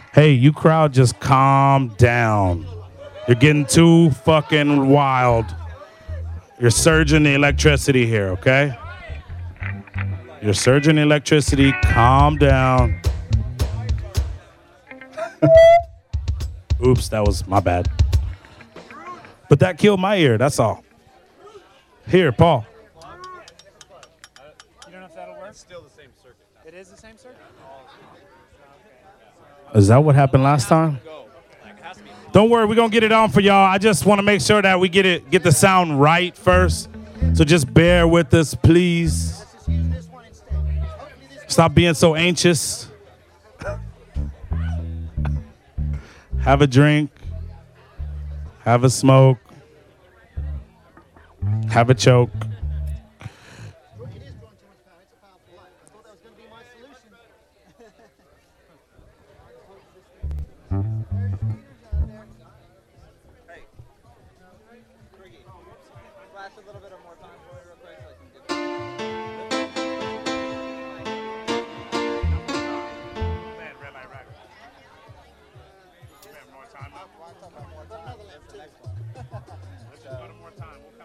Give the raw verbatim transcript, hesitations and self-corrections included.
Hey, you crowd, just calm down. You're getting too fucking wild. You're surging the electricity here, okay? You're surging the electricity. Calm down. Oops, that was my bad. But that killed my ear, that's all. Here, Paul. You don't know if that'll work? It's still the same circuit. It is the same circuit? Is that what happened last time? Don't worry, we're gonna get it on for y'all. I just want to make sure that we get it, get the sound right first. So just bear with us, please. Stop being so anxious. Have a drink. Have a smoke. Have a choke. Flash a little bit of more time for it real quick so I can get Man, red light, red light. Man, more time. More time. Let's just go to more time.